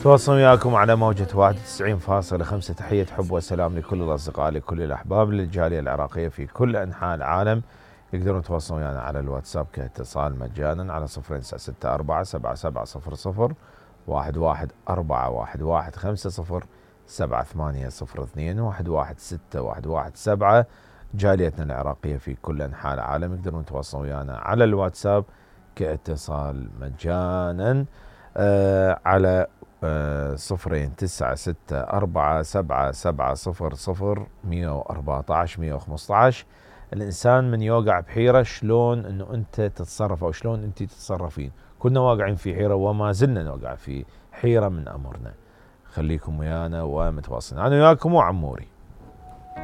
تواصل وياكم على موجة 91.5. تحية حب وسلام لكل الأصدقاء، لكل الأحباب، للجالية العراقية في كل أنحاء العالم. يقدرون يتواصلون ويانا على الواتساب كاتصال مجانا على 0964-700-415-07802-116-117. جاليتنا العراقية في كل أنحاء العالم يقدرون يتواصلون ويانا على الواتساب كاتصال مجانا على 0964-770-114-115. الإنسان من يوقع بحيرة شلون أنه أنت تتصرف أو شلون أنت تتصرفين. كنا واقعين في حيرة وما زلنا نوقع في حيرة من أمرنا. خليكم ويانا ومتواصلين. أنا وياكم وعموري.